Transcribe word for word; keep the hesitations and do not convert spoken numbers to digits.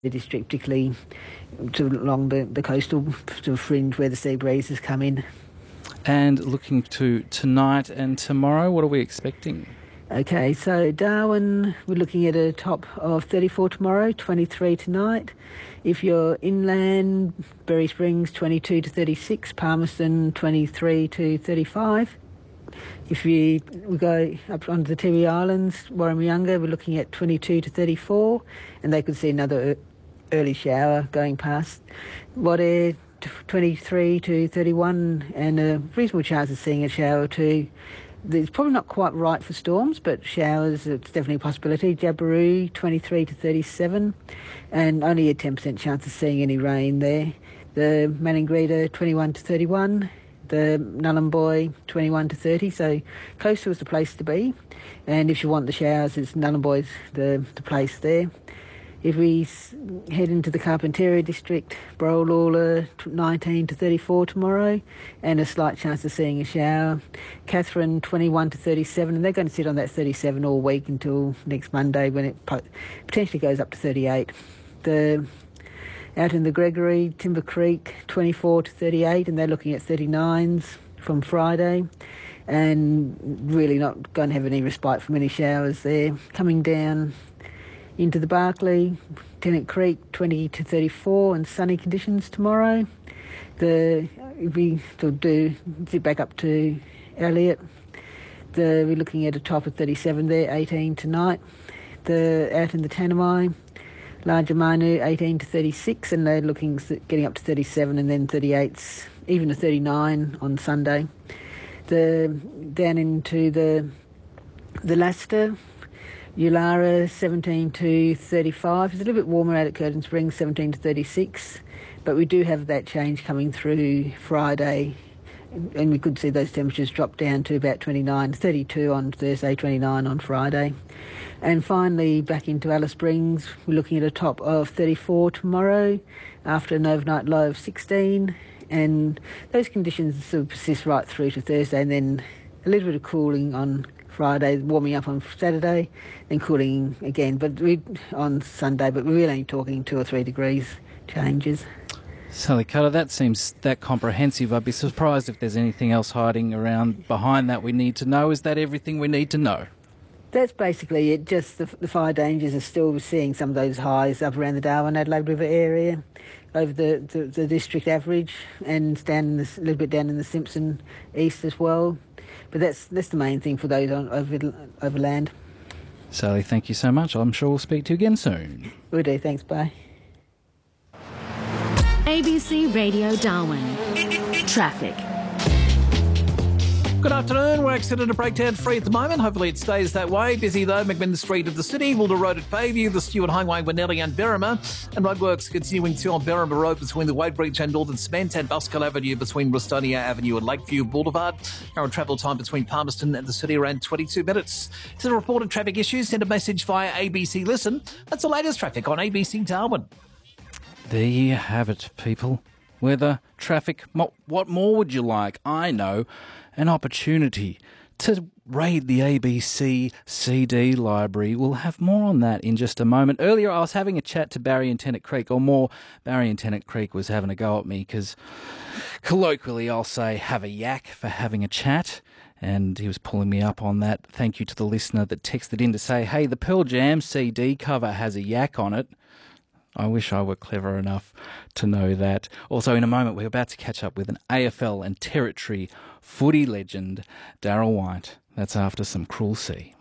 the district, particularly to along the, the coastal sort of fringe where the sea breezes come in. And looking to tonight and tomorrow, what are we expecting? Okay, so Darwin, we're looking at a top of thirty-four tomorrow, twenty-three tonight. If you're inland, Berry Springs, twenty-two to thirty-six, Palmerston, twenty-three to thirty-five. If we, we go up onto the Tiwi Islands, Warramunga, we're looking at twenty-two to thirty-four, and they could see another early shower going past. Wadair, twenty-three to thirty-one, and a reasonable chance of seeing a shower too. It's probably not quite right for storms, but showers, it's definitely a possibility. Jabiru, twenty-three to thirty-seven, and only a ten percent chance of seeing any rain there. The Maningrida, twenty-one to thirty-one. The Nhulunbuy, twenty-one to thirty, so coastal is the place to be. And if you want the showers, it's Nhulunbuy's the, the place there. If we head into the Carpentaria district, Borroloola, nineteen to thirty-four tomorrow, and a slight chance of seeing a shower. Katherine, twenty-one to thirty-seven, and they're going to sit on that thirty-seven all week until next Monday when it potentially goes up to thirty-eight. The out in the Gregory, Timber Creek, twenty-four to thirty-eight, and they're looking at thirty-nines from Friday, and really not going to have any respite from any showers there. Coming down into the Barkly, Tennant Creek, twenty to thirty-four, and sunny conditions tomorrow. The if we sort of do zip back up to Elliot, the, we're looking at a top of thirty-seven there, eighteen tonight. The out in the Tanami, Larger Manu, eighteen to thirty-six, and they're looking getting up to thirty-seven, and then thirty-eights, even a thirty-nine on Sunday. The down into the the Leicester, Ulara, seventeen to thirty-five. It's a little bit warmer out at Curtin Springs, seventeen to thirty-six, but we do have that change coming through Friday, and we could see those temperatures drop down to about twenty-nine, thirty-two on Thursday, twenty-nine on Friday. And finally, back into Alice Springs, we're looking at a top of thirty-four tomorrow after an overnight low of sixteen, and those conditions sort of persist right through to Thursday, and then a little bit of cooling on Friday, warming up on Saturday, then cooling again, but we on Sunday, but we're really only talking two or three degrees changes. Sally Cutter, that seems that comprehensive. I'd be surprised if there's anything else hiding around behind that we need to know. Is that everything we need to know? That's basically it. Just the, the fire dangers are still seeing some of those highs up around the Darwin Adelaide River area, over the, the, the district average, and down in the, a little bit down in the Simpson East as well. But that's that's the main thing for those on over overland. Sally, thank you so much. I'm sure we'll speak to you again soon. Will do. Thanks. Bye. A B C Radio Darwin. Traffic. Good afternoon. We're accident and breakdown free at the moment. Hopefully it stays that way. Busy though, McMinn Street of the City, Wilder Road at Bayview, the Stewart Highway, Winnelli and Berrima, and roadworks continuing to on Berrima Road between the Wade Breach and Northern Cement, and Buskell Avenue between Rustonia Avenue and Lakeview Boulevard. Current travel time between Palmerston and the city around twenty-two minutes. To the reported traffic issues, send a message via A B C Listen. That's the latest traffic on A B C Darwin. There you have it, people. Weather, traffic, mo- what more would you like? I know, an opportunity to raid the A B C C D library. We'll have more on that in just a moment. Earlier, I was having a chat to Barry and Tennant Creek, or more, Barry and Tennant Creek was having a go at me because colloquially I'll say have a yak for having a chat. And he was pulling me up on that. Thank you to the listener that texted in to say, hey, the Pearl Jam C D cover has a yak on it. I wish I were clever enough to know that. Also, in a moment, we're about to catch up with an A F L and Territory footy legend, Darryl White. That's after some Cruel Sea.